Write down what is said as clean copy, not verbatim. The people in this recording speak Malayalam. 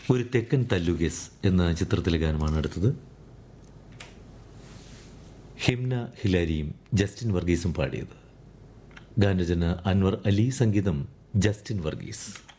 ഒരു തെക്കൻ തല്ലുകേസ് എന്ന ചിത്രത്തിലെ ഗാനമാണ് അടുത്തത്. ഹിംന ഹിലാരിയും ജസ്റ്റിൻ വർഗീസും പാടിയത്. ഗാനരചന അൻവർ അലി, സംഗീതം ജസ്റ്റിൻ വർഗീസ്.